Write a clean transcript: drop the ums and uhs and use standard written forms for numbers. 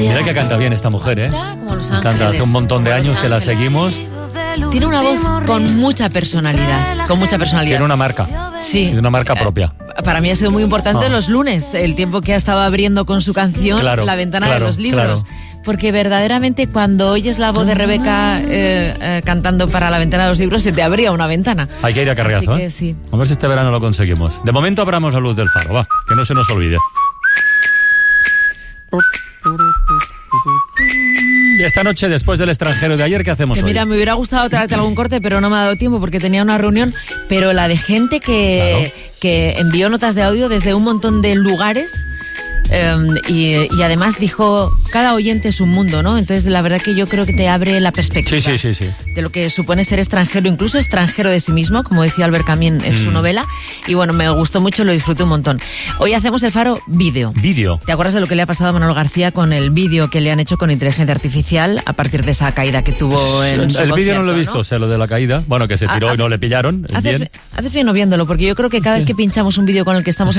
Mira que canta bien esta mujer, ¿eh? Como Los Canta Ángeles. hace un montón de Como Los años que la Ángeles. seguimos. Tiene una voz con mucha personalidad. Con mucha personalidad. Tiene una marca. Sí. Tiene una marca propia. Para mí ha sido muy importante los lunes, el tiempo que ha estado abriendo con su canción Claro, La ventana claro, de los libros. claro. Porque verdaderamente cuando oyes la voz de Rebeca cantando para La ventana de los libros, se te abría una ventana. Hay que ir a Carriazo, Así que ¿eh? sí. A ver si este verano lo conseguimos. De momento abramos la luz del faro, va, que no se nos olvide. Esta noche, después del extranjero de ayer, ¿qué hacemos Que hoy? mira, me hubiera gustado traerte algún corte, pero no me ha dado tiempo porque tenía una reunión. Pero la de gente que envió notas de audio desde un montón de lugares. Y además dijo, cada oyente es un mundo, ¿no? Entonces la verdad que yo creo que te abre la perspectiva Sí. de lo que supone ser extranjero, incluso extranjero de sí mismo, como decía Albert Camus en su novela. Y bueno, me gustó mucho, lo disfruté un montón. Hoy hacemos el Faro vídeo. Vídeo. ¿Te acuerdas de lo que le ha pasado a Manolo García con el vídeo que le han hecho con inteligencia artificial a partir de esa caída que tuvo en su El vídeo no lo he concierto, visto, o sea, lo de la caída. Bueno, que se tiró y no le pillaron. Haces bien no viéndolo, porque yo creo que cada vez que pinchamos un vídeo con el que estamos